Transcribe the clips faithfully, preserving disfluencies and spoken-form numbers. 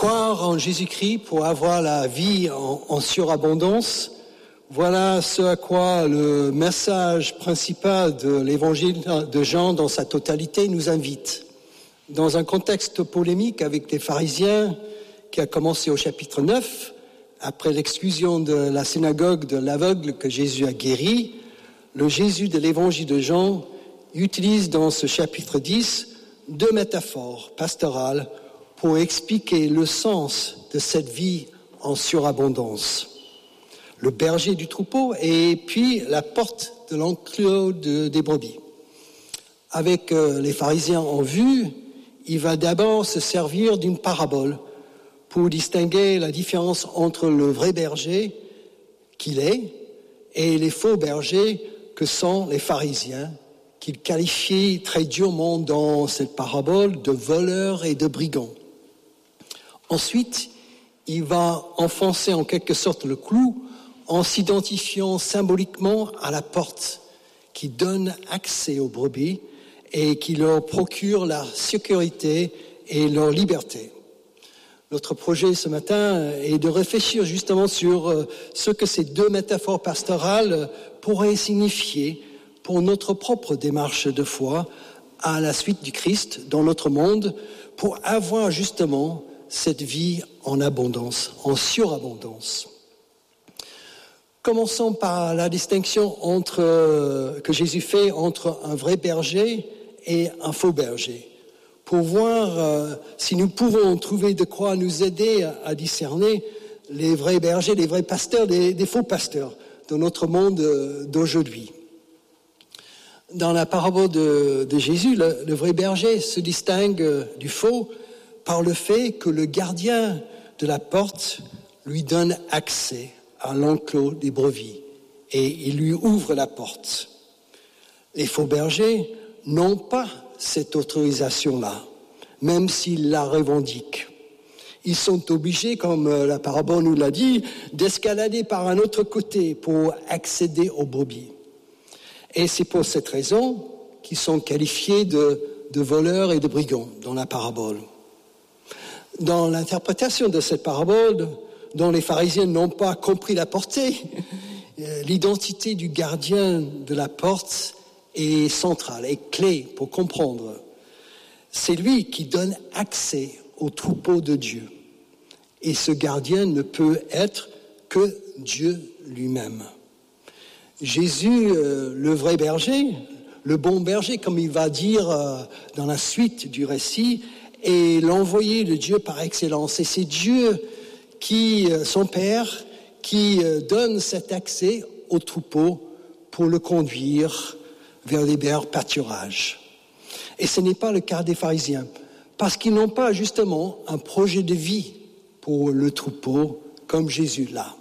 Croire en Jésus-Christ pour avoir la vie en, en surabondance, voilà ce à quoi le message principal de l'évangile de Jean dans sa totalité nous invite. Dans un contexte polémique avec les pharisiens qui a commencé au chapitre neuf, après l'exclusion de la synagogue de l'aveugle que Jésus a guéri, le Jésus de l'évangile de Jean utilise dans ce chapitre dix deux métaphores pastorales pour expliquer le sens de cette vie en surabondance. Le berger du troupeau et puis la porte de l'enclos de, des brebis. Avec euh, les pharisiens en vue, il va d'abord se servir d'une parabole pour distinguer la différence entre le vrai berger qu'il est et les faux bergers que sont les pharisiens, qu'il qualifie très durement dans cette parabole de voleurs et de brigands. Ensuite, il va enfoncer en quelque sorte le clou en s'identifiant symboliquement à la porte qui donne accès aux brebis et qui leur procure la sécurité et leur liberté. Notre projet ce matin est de réfléchir justement sur ce que ces deux métaphores pastorales pourraient signifier pour notre propre démarche de foi à la suite du Christ dans notre monde, pour avoir justement cette vie en abondance, en surabondance. Commençons par la distinction entre, que Jésus fait entre un vrai berger et un faux berger, pour voir euh, si nous pouvons trouver de quoi nous aider à, à discerner les vrais bergers, les vrais pasteurs, des, des faux pasteurs dans notre monde euh, d'aujourd'hui. Dans la parabole de, de Jésus, le, le vrai berger se distingue euh, du faux par le fait que le gardien de la porte lui donne accès à l'enclos des brebis et il lui ouvre la porte. Les faux bergers n'ont pas cette autorisation-là, même s'ils la revendiquent. Ils sont obligés, comme la parabole nous l'a dit, d'escalader par un autre côté pour accéder aux brebis. Et c'est pour cette raison qu'ils sont qualifiés de, de voleurs et de brigands dans la parabole. Dans l'interprétation de cette parabole, dont les pharisiens n'ont pas compris la portée, l'identité du gardien de la porte est centrale, est clé pour comprendre. C'est lui qui donne accès au troupeau de Dieu. Et ce gardien ne peut être que Dieu lui-même. Jésus, euh, le vrai berger, le bon berger, comme il va dire euh, dans la suite du récit, est l'envoyé de Dieu par excellence. Et c'est Dieu qui, euh, son Père, qui euh, donne cet accès au troupeau pour le conduire vers les meilleurs pâturages. Et ce n'est pas le cas des pharisiens, parce qu'ils n'ont pas justement un projet de vie pour le troupeau comme Jésus l'a.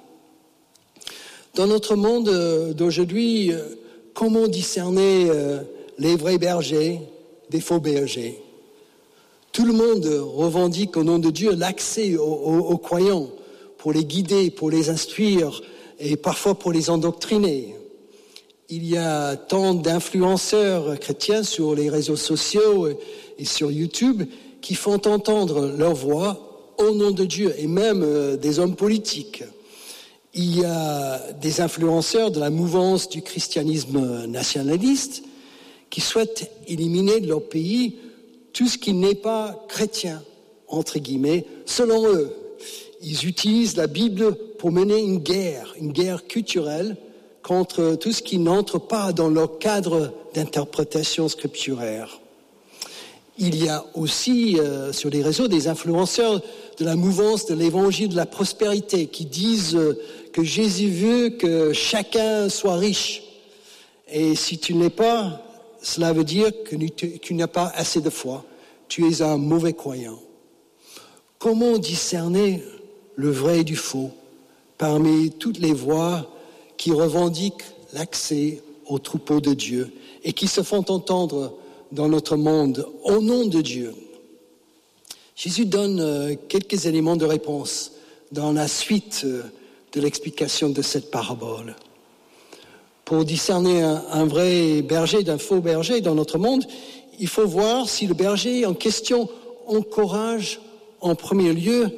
Dans notre monde d'aujourd'hui, comment discerner les vrais bergers des faux bergers? Tout le monde revendique au nom de Dieu l'accès aux, aux, aux croyants pour les guider, pour les instruire et parfois pour les endoctriner. Il y a tant d'influenceurs chrétiens sur les réseaux sociaux et sur YouTube qui font entendre leur voix au nom de Dieu et même des hommes politiques. Il y a des influenceurs de la mouvance du christianisme nationaliste qui souhaitent éliminer de leur pays tout ce qui n'est pas chrétien, entre guillemets, selon eux. Ils utilisent la Bible pour mener une guerre, une guerre culturelle contre tout ce qui n'entre pas dans leur cadre d'interprétation scripturaire. Il y a aussi euh, sur les réseaux des influenceurs de la mouvance de l'évangile de la prospérité qui disent euh, que Jésus veut que chacun soit riche. Et si tu ne l'es pas, cela veut dire que tu n'as pas assez de foi. Tu es un mauvais croyant. Comment discerner le vrai du faux parmi toutes les voix qui revendiquent l'accès au troupeau de Dieu et qui se font entendre dans notre monde au nom de Dieu? Jésus donne quelques éléments de réponse dans la suite de l'explication de cette parabole. Pour discerner un, un vrai berger d'un faux berger dans notre monde, il faut voir si le berger en question encourage en premier lieu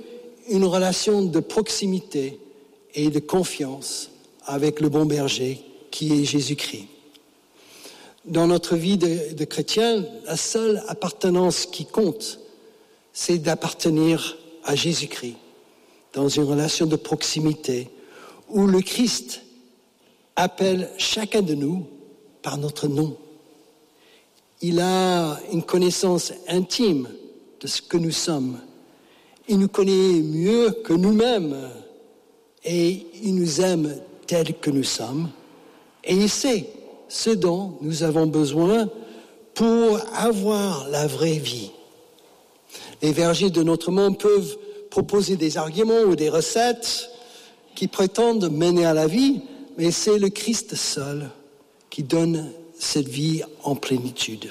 une relation de proximité et de confiance avec le bon berger qui est Jésus-Christ. Dans notre vie de, de chrétien, la seule appartenance qui compte, c'est d'appartenir à Jésus-Christ, dans une relation de proximité, où le Christ appelle chacun de nous par notre nom. Il a une connaissance intime de ce que nous sommes. Il nous connaît mieux que nous-mêmes et il nous aime tels que nous sommes. Et il sait ce dont nous avons besoin pour avoir la vraie vie. Les bergers de notre monde peuvent proposer des arguments ou des recettes qui prétendent mener à la vie, mais c'est le Christ seul qui donne cette vie en plénitude.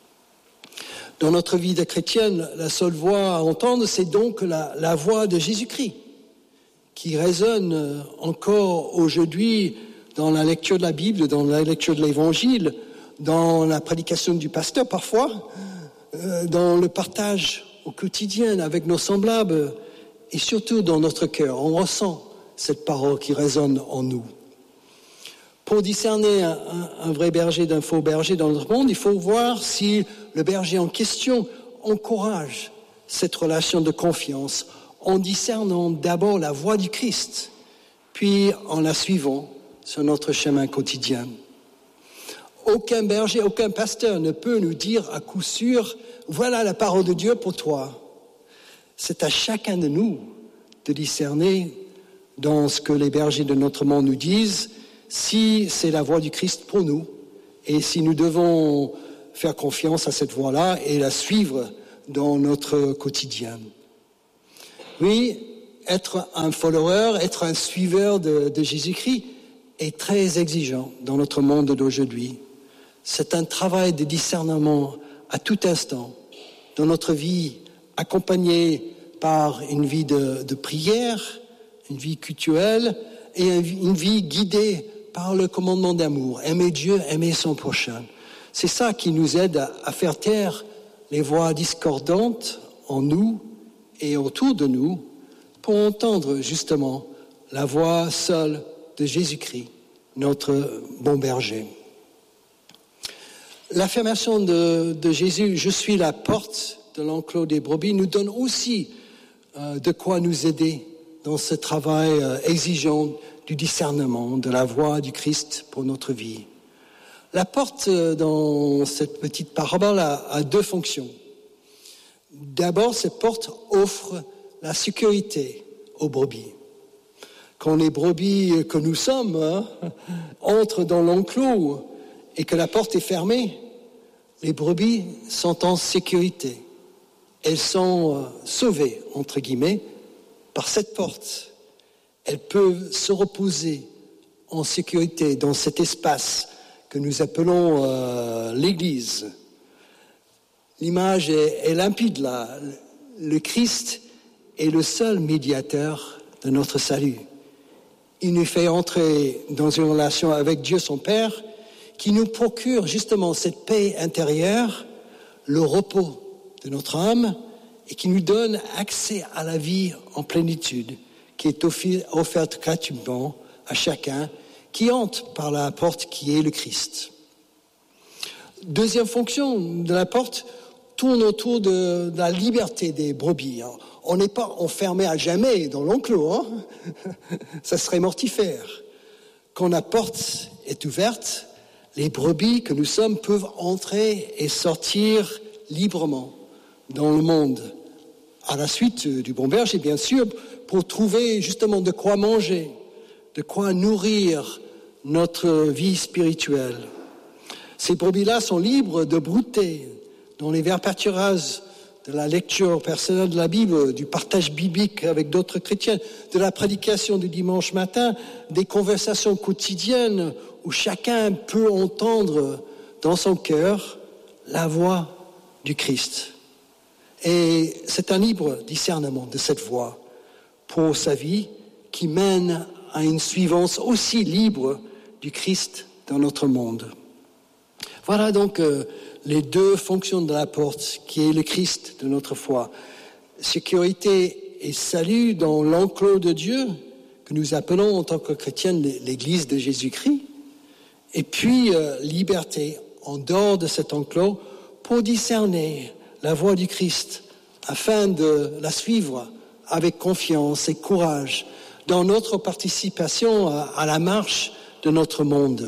Dans notre vie de chrétienne, la seule voix à entendre, c'est donc la, la voix de Jésus-Christ, qui résonne encore aujourd'hui dans la lecture de la Bible, dans la lecture de l'Évangile, dans la prédication du pasteur parfois, euh, dans le partage au quotidien avec nos semblables, et surtout dans notre cœur. On ressent cette parole qui résonne en nous. Pour discerner un, un, un vrai berger d'un faux berger dans notre monde, il faut voir si le berger en question encourage cette relation de confiance en discernant d'abord la voix du Christ, puis en la suivant sur notre chemin quotidien. Aucun berger, aucun pasteur ne peut nous dire à coup sûr « Voilà la parole de Dieu pour toi ». C'est à chacun de nous de discerner dans ce que les bergers de notre monde nous disent, si c'est la voix du Christ pour nous et si nous devons faire confiance à cette voix-là et la suivre dans notre quotidien. Oui, être un follower, être un suiveur de, de Jésus-Christ est très exigeant dans notre monde d'aujourd'hui. C'est un travail de discernement à tout instant dans notre vie, accompagné par une vie de, de prière, une vie cultuelle et une vie guidée par le commandement d'amour. Aimer Dieu, aimer son prochain. C'est ça qui nous aide à, à faire taire les voix discordantes en nous et autour de nous pour entendre justement la voix seule de Jésus-Christ, notre bon berger. L'affirmation de, de Jésus « Je suis la porte de l'enclos des brebis » nous donne aussi euh, de quoi nous aider dans ce travail euh, exigeant du discernement de la voix du Christ pour notre vie. La porte euh, dans cette petite parabole a, a deux fonctions. D'abord, cette porte offre la sécurité aux brebis. Quand les brebis que nous sommes hein, entrent dans l'enclos et que la porte est fermée, les brebis sont en sécurité. Elles sont euh, sauvées, entre guillemets, par cette porte. Elles peuvent se reposer en sécurité dans cet espace que nous appelons euh, l'Église. L'image est, est limpide là. Le Christ est le seul médiateur de notre salut. Il nous fait entrer dans une relation avec Dieu son Père qui nous procure justement cette paix intérieure, le repos de notre âme et qui nous donne accès à la vie en plénitude qui est offerte gratuitement à chacun qui entre par la porte qui est le Christ. Deuxième fonction de la porte tourne autour de, de la liberté des brebis. On n'est pas enfermé à jamais dans l'enclos, hein. Ça serait mortifère. Quand la porte est ouverte, les brebis que nous sommes peuvent entrer et sortir librement dans le monde, à la suite du bon berger, bien sûr, pour trouver justement de quoi manger, de quoi nourrir notre vie spirituelle. Ces brebis-là sont libres de brouter dans les vers pâturages de la lecture personnelle de la Bible, du partage biblique avec d'autres chrétiens, de la prédication du dimanche matin, des conversations quotidiennes où chacun peut entendre dans son cœur la voix du Christ. Et c'est un libre discernement de cette voix pour sa vie qui mène à une suivance aussi libre du Christ dans notre monde. Voilà donc euh, les deux fonctions de la porte qui est le Christ de notre foi. Sécurité et salut dans l'enclos de Dieu, que nous appelons en tant que chrétiens l'Église de Jésus-Christ, et puis euh, liberté en dehors de cet enclos pour discerner la voie du Christ, afin de la suivre avec confiance et courage dans notre participation à, à la marche de notre monde.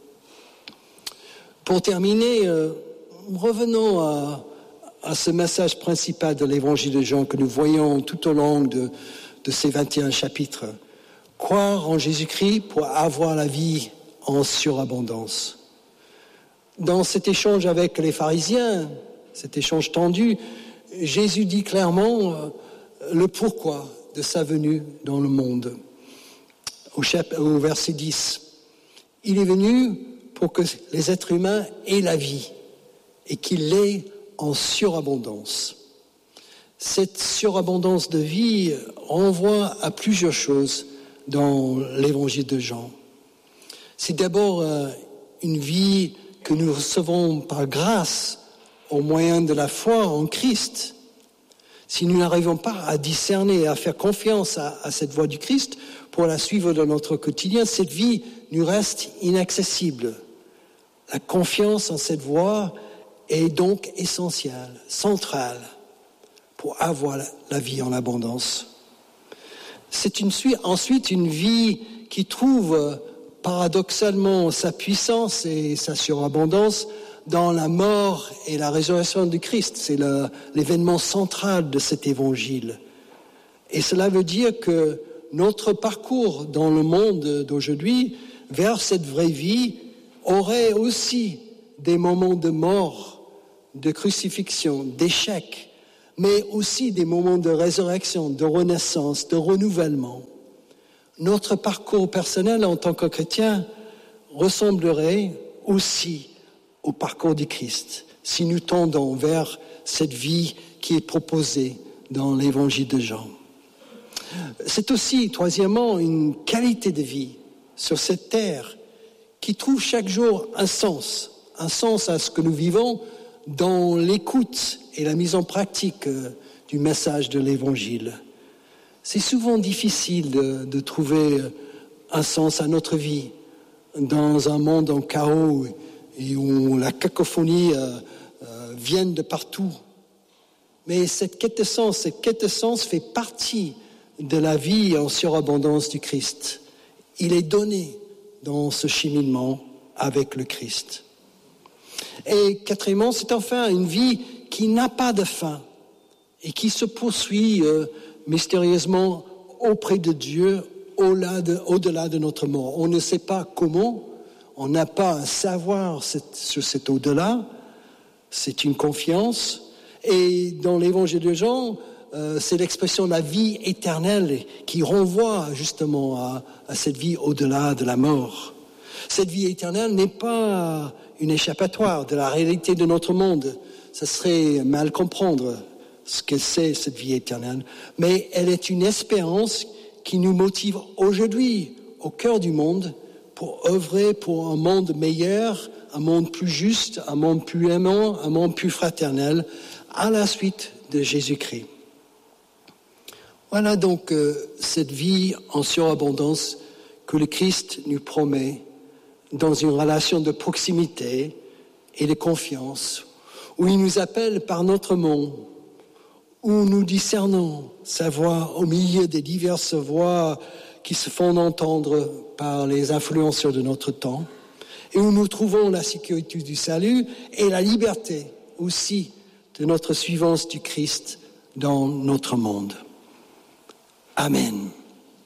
Pour terminer, euh, revenons à, à ce message principal de l'Évangile de Jean que nous voyons tout au long de, de ces vingt et un chapitres. Croire en Jésus-Christ pour avoir la vie en surabondance. Dans cet échange avec les pharisiens, cet échange tendu, Jésus dit clairement euh, le pourquoi de sa venue dans le monde. Au, chap- au verset dix, il est venu pour que les êtres humains aient la vie et qu'il l'ait en surabondance. Cette surabondance de vie renvoie à plusieurs choses dans l'évangile de Jean. C'est d'abord euh, une vie que nous recevons par grâce au moyen de la foi en Christ. Si nous n'arrivons pas à discerner, à faire confiance à, à cette voie du Christ pour la suivre dans notre quotidien, cette vie nous reste inaccessible. La confiance en cette voie est donc essentielle, centrale, pour avoir la, la vie en abondance. C'est une, ensuite une vie qui trouve paradoxalement sa puissance et sa surabondance dans la mort et la résurrection de Christ. C'est le, l'événement central de cet évangile. Et cela veut dire que notre parcours dans le monde d'aujourd'hui vers cette vraie vie aurait aussi des moments de mort, de crucifixion, d'échec, mais aussi des moments de résurrection, de renaissance, de renouvellement. Notre parcours personnel en tant que chrétien ressemblerait aussi au parcours du Christ, si nous tendons vers cette vie qui est proposée dans l'évangile de Jean. C'est aussi, troisièmement, une qualité de vie sur cette terre qui trouve chaque jour un sens, un sens à ce que nous vivons dans l'écoute et la mise en pratique du message de l'évangile. C'est souvent difficile de, de trouver un sens à notre vie dans un monde en chaos et où la cacophonie euh, euh, vient de partout. Mais cette quête de sens, cette quête de sens fait partie de la vie en surabondance du Christ. Il est donné dans ce cheminement avec le Christ. Et quatrièmement, c'est enfin une vie qui n'a pas de fin et qui se poursuit euh, mystérieusement auprès de Dieu au-delà de, au-delà de notre mort. On ne sait pas comment, on n'a pas un savoir sur cet au-delà, c'est une confiance. Et dans l'évangile de Jean, euh, c'est l'expression de la vie éternelle qui renvoie justement à, à cette vie au-delà de la mort. Cette vie éternelle n'est pas une échappatoire de la réalité de notre monde. Ça serait mal comprendre ce que c'est cette vie éternelle. Mais elle est une espérance qui nous motive aujourd'hui, au cœur du monde, pour œuvrer pour un monde meilleur, un monde plus juste, un monde plus aimant, un monde plus fraternel, à la suite de Jésus-Christ. Voilà donc euh, cette vie en surabondance que le Christ nous promet dans une relation de proximité et de confiance, où il nous appelle par notre nom, où nous discernons sa voix au milieu des diverses voix qui se font entendre par les influenceurs de notre temps, et où nous trouvons la sécurité du salut et la liberté aussi de notre suivance du Christ dans notre monde. Amen.